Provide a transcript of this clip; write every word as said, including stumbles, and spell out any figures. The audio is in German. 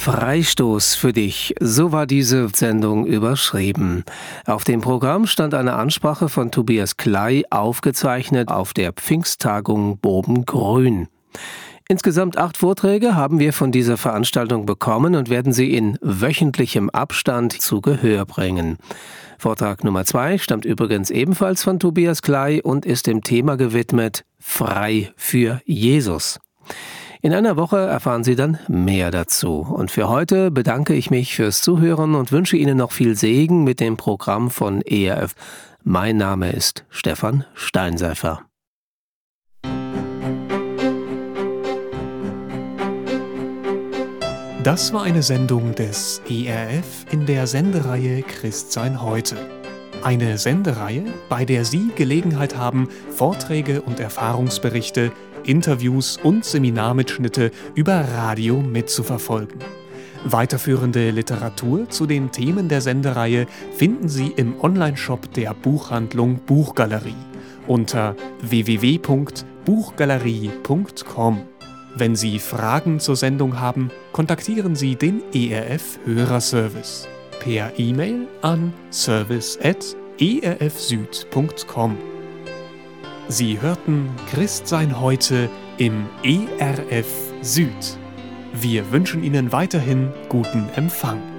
Freistoß für dich, so war diese Sendung überschrieben. Auf dem Programm stand eine Ansprache von Tobias Klei, aufgezeichnet auf der Pfingsttagung Bobengrün. Insgesamt acht Vorträge haben wir von dieser Veranstaltung bekommen und werden sie in wöchentlichem Abstand zu Gehör bringen. Vortrag Nummer zwei stammt übrigens ebenfalls von Tobias Klei und ist dem Thema gewidmet Frei für Jesus. In einer Woche erfahren Sie dann mehr dazu. Und für heute bedanke ich mich fürs Zuhören und wünsche Ihnen noch viel Segen mit dem Programm von E R F. Mein Name ist Stefan Steinseifer. Das war eine Sendung des E R F in der Sendereihe Christsein heute. Eine Sendereihe, bei der Sie Gelegenheit haben, Vorträge und Erfahrungsberichte, Interviews und Seminarmitschnitte über Radio mitzuverfolgen. Weiterführende Literatur zu den Themen der Sendereihe finden Sie im Onlineshop der Buchhandlung Buchgalerie unter w w w punkt buchgalerie punkt com. Wenn Sie Fragen zur Sendung haben, kontaktieren Sie den E R F Hörerservice per E-Mail an service at e r f süd punkt com. Sie hörten Christsein heute im E R F Süd. Wir wünschen Ihnen weiterhin guten Empfang.